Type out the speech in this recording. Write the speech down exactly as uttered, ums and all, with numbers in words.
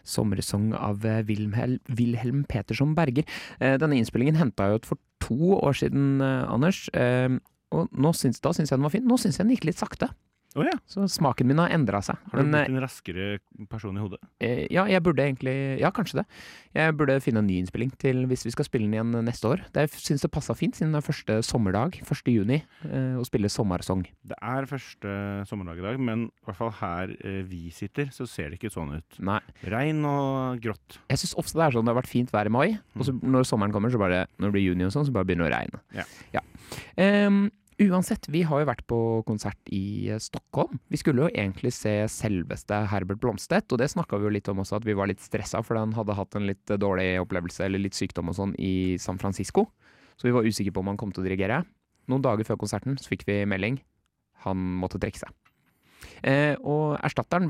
sommersong av eh, Wilhelm, Wilhelm Petersson Berger. Eh, denne innspillingen hentet jeg ut for to år siden, eh, Anders, eh, og nå syns, da syns jeg den var fin. Nå syns jeg den gikk litt sakte. Å ja. Så smaken min har endret seg. Har du Men, blitt en raskere person i hodet? eh, ja, jeg burde egentlig, ja, kanskje det. Jeg burde finne en ny innspilling til hvis vi skal spille den igjen neste år. Det, jeg synes det passet fint siden det er første sommerdag, første juni, eh, å spille sommersong. Det er første sommerdag i dag, men i hvert fall her eh, vi sitter, så ser det ikke sånn ut. Nei. Regn og grått. Jeg synes ofte det er sånn, det har vært fint vær i mai, og så når sommeren kommer, så bare, når det blir juni og sånn, så bare begynner det å regne. Ja. Ja. Ehm, Uansett, vi har jo vært på konsert i eh, Stockholm. Vi skulle jo egentlig se selveste Herbert Blomstedt, og det snakket vi jo litt om også, at vi var litt stresset, fordi han hadde hatt en litt eh, dårlig opplevelse, eller litt sykdom og sånn, i San Francisco. Så vi var usikre på om han kom til å dirigere. Noen dager før konserten så fikk vi melding. Han måtte trekke seg. Eh, og erstatteren